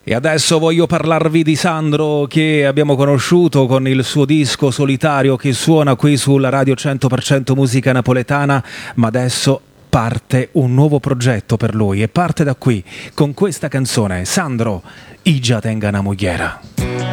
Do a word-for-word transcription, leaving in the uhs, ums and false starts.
E adesso voglio parlarvi di Sandro, che abbiamo conosciuto con il suo disco solitario che suona qui sulla Radio cento per cento Musica Napoletana, ma adesso parte un nuovo progetto per lui e parte da qui con questa canzone. Sandro, Igia tenga una mogliera.